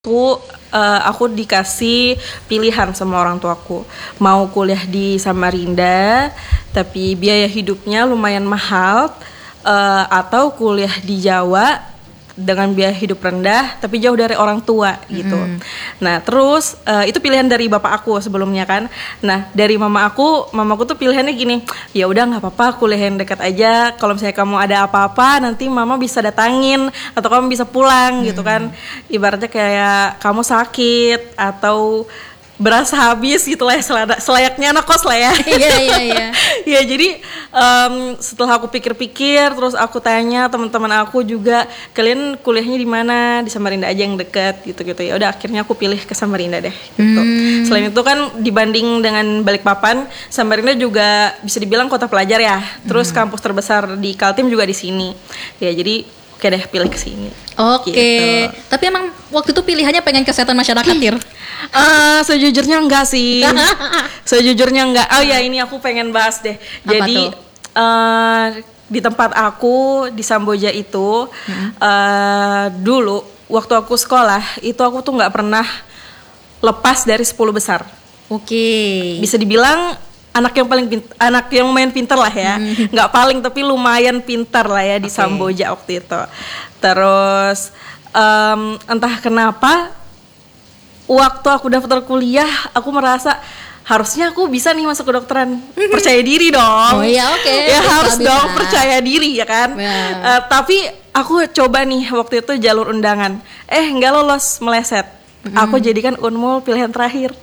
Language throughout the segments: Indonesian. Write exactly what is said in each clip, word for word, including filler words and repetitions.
Tuh uh, aku dikasih pilihan sama orang tuaku, mau kuliah di Samarinda tapi biaya hidupnya lumayan mahal, uh, atau kuliah di Jawa dengan biaya hidup rendah tapi jauh dari orang tua gitu. Mm. Nah terus uh, itu pilihan dari bapak aku sebelumnya kan. Nah dari mama aku, mamaku tuh pilihannya gini, ya udah nggak apa-apa kuliah yang dekat aja. Kalau misalnya kamu ada apa-apa nanti mama bisa datangin atau kamu bisa pulang mm. gitu kan. Ibaratnya kayak kamu sakit atau berasa habis gitu lah, selayaknya anak kos lah ya. Iya iya iya. Ya jadi um, setelah aku pikir-pikir, terus aku tanya teman-teman aku juga, kalian kuliahnya di mana? Di Samarinda aja yang deket gitu-gitu. Ya udah akhirnya aku pilih ke Samarinda deh. Gitu. Hmm. Selain itu kan dibanding dengan Balikpapan, Samarinda juga bisa dibilang kota pelajar ya. Terus hmm. kampus terbesar di Kaltim juga di sini. Ya jadi oke deh pilih ke sini. Oke. Gitu. Tapi emang waktu itu pilihannya pengen kesehatan masyarakat, Tir? Uh, sejujurnya enggak sih. Sejujurnya enggak. Oh ya ini aku pengen bahas deh. Apa Jadi uh, di tempat aku di Samboja itu hmm. uh, dulu waktu aku sekolah itu aku tuh nggak pernah lepas dari sepuluh besar. Oke. Okay. Bisa dibilang anak yang paling pintar, anak yang lumayan pintar lah ya, nggak hmm. paling tapi lumayan pintar lah ya di okay. Samboja waktu itu. Terus um, entah kenapa waktu aku daftar kuliah aku merasa harusnya aku bisa nih masuk kedokteran, percaya diri dong. Oh iya oke. Okay. Ya bisa, harus bisa. dong percaya diri ya kan. Yeah. Uh, tapi aku coba nih waktu itu jalur undangan, eh nggak lolos, meleset. Mm. Aku jadikan Unmul pilihan terakhir.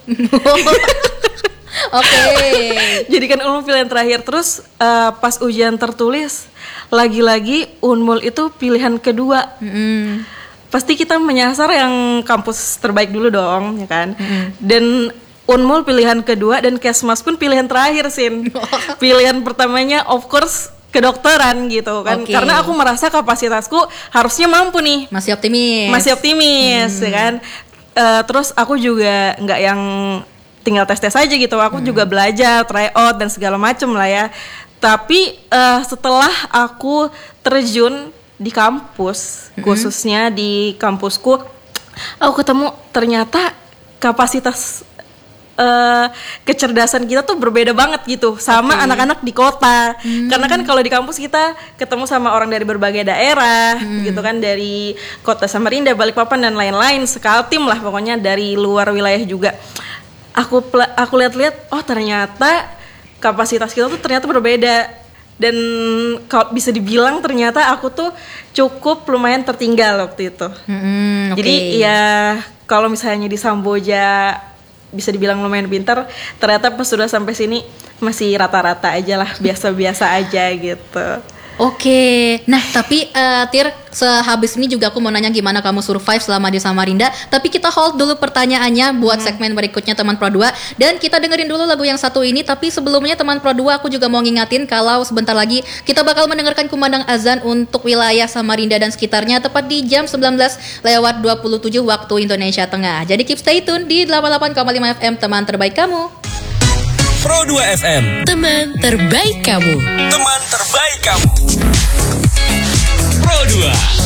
Oke. Okay. Jadikan Unmul pilihan terakhir. Terus uh, pas ujian tertulis lagi-lagi Unmul itu pilihan kedua. Mm. Pasti kita menyasar yang kampus terbaik dulu dong, ya kan? Mm. Dan Unmul pilihan kedua dan Kesmas pun pilihan terakhir, Sin. Pilihan pertamanya of course kedokteran gitu kan. Okay. Karena aku merasa kapasitasku harusnya mampu nih. Masih optimis. Masih optimis, mm. ya kan? Uh, terus aku juga nggak yang tinggal tes-tes aja gitu, aku hmm. juga belajar, try out dan segala macem lah ya. Tapi uh, setelah aku terjun di kampus, hmm. khususnya di kampusku, aku ketemu ternyata kapasitas uh, kecerdasan kita tuh berbeda banget gitu sama okay. anak-anak di kota. Hmm. Karena kan kalau di kampus kita ketemu sama orang dari berbagai daerah, hmm. gitu kan, dari kota Samarinda, Balikpapan dan lain-lain, sekaltim lah pokoknya dari luar wilayah juga. Aku aku lihat-lihat, oh ternyata kapasitas kita tuh ternyata berbeda, dan kalau bisa dibilang ternyata aku tuh cukup lumayan tertinggal waktu itu. Mm-hmm, okay. Jadi ya kalau misalnya di Samboja bisa dibilang lumayan pintar, ternyata pas sudah sampai sini masih rata-rata aja lah, biasa-biasa aja gitu. Oke, nah tapi uh, Tir, sehabis ini juga aku mau nanya gimana kamu survive selama di Samarinda. Tapi kita hold dulu pertanyaannya buat hmm. segmen berikutnya teman Pro dua. Dan kita dengerin dulu lagu yang satu ini. Tapi sebelumnya teman Pro dua, aku juga mau ngingatin kalau sebentar lagi kita bakal mendengarkan kumandang azan untuk wilayah Samarinda dan sekitarnya, tepat di jam sembilan belas lewat dua puluh tujuh waktu Indonesia Tengah. Jadi keep stay tune di delapan puluh delapan koma lima F M, teman terbaik kamu. Pro dua F M, teman terbaik kamu. Teman terbaik kamu. Pro dua.